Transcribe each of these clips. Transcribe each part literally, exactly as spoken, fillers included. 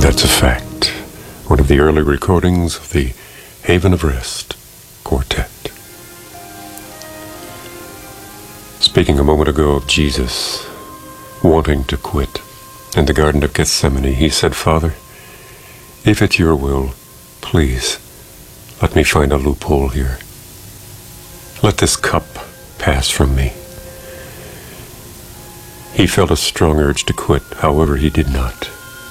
That's a fact. One of the early recordings of the Haven of Rest Quartet. Speaking a moment ago of Jesus wanting to quit in the Garden of Gethsemane, he said, "Father, if it's your will, please let me find a loophole here. Let this cup pass from me." He felt a strong urge to quit, however, he did not.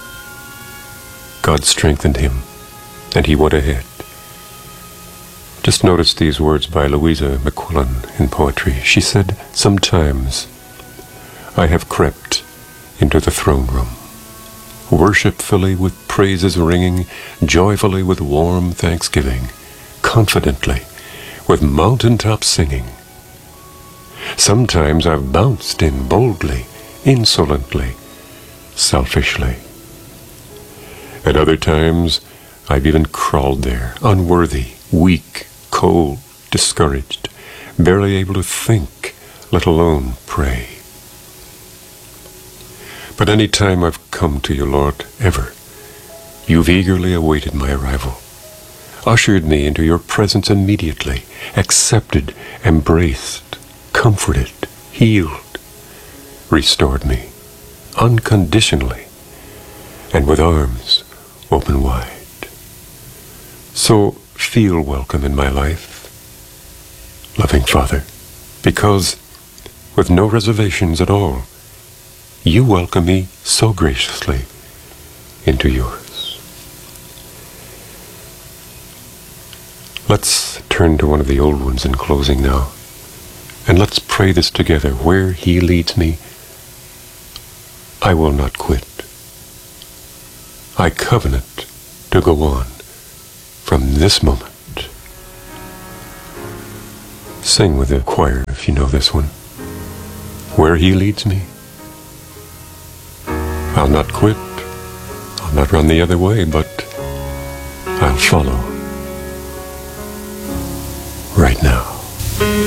God strengthened him, and he went ahead. Just notice these words by Louisa McQuillan in poetry. She said, "Sometimes I have crept into the throne room, worshipfully with praises ringing, joyfully with warm thanksgiving, confidently with mountaintop singing. Sometimes I've bounced in boldly, insolently, selfishly. At other times I've even crawled there, unworthy, weak, cold, discouraged, barely able to think, let alone pray. But any time I've come to you, Lord, ever, you've eagerly awaited my arrival, ushered me into your presence immediately, accepted, embraced, comforted, healed, restored me unconditionally, and with arms open wide. So feel welcome in my life, loving Father, because with no reservations at all, you welcome me so graciously into yours. Let's turn to one of the old ones in closing now, and let's pray this together. Where he leads me, I will not quit. I covenant to go on from this moment. Sing with the choir if you know this one. Where he leads me, I'll not quit. I'll not run the other way, but I'll follow right now.